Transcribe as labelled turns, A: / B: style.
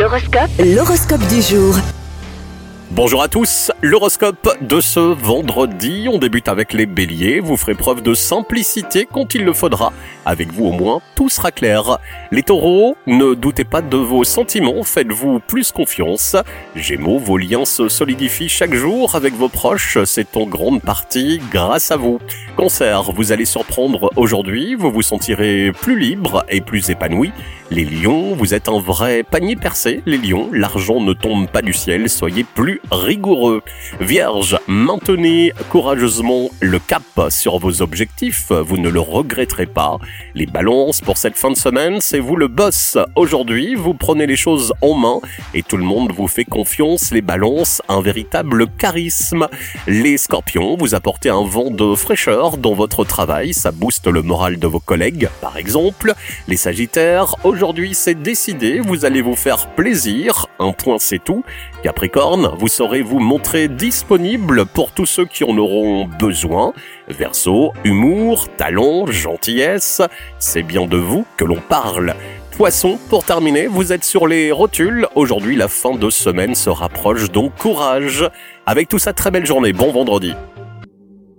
A: L'horoscope du jour.
B: Bonjour à tous, l'horoscope de ce vendredi, on débute avec les béliers, vous ferez preuve de simplicité quand il le faudra, avec vous au moins tout sera clair. Les taureaux, ne doutez pas de vos sentiments, faites-vous plus confiance. Gémeaux, vos liens se solidifient chaque jour avec vos proches, c'est en grande partie grâce à vous. Cancer, vous allez surprendre aujourd'hui, vous vous sentirez plus libre et plus épanoui. Les lions, vous êtes un vrai panier percé, les lions, l'argent ne tombe pas du ciel, soyez plus rigoureux. Vierge, maintenez courageusement le cap sur vos objectifs, vous ne le regretterez pas. Les balances, pour cette fin de semaine, c'est vous le boss. Aujourd'hui, vous prenez les choses en main et tout le monde vous fait confiance. Les balances, un véritable charisme. Les scorpions, vous apportez un vent de fraîcheur dans votre travail, ça booste le moral de vos collègues, par exemple. Les sagittaires, aujourd'hui c'est décidé, vous allez vous faire plaisir, un point c'est tout. Capricorne, vous saurez vous montrer disponible pour tous ceux qui en auront besoin. Verseau, humour, talent, gentillesse, c'est bien de vous que l'on parle. Poisson, pour terminer, vous êtes sur les rotules. Aujourd'hui, la fin de semaine se rapproche, donc courage. Avec tout ça, très belle journée, bon vendredi.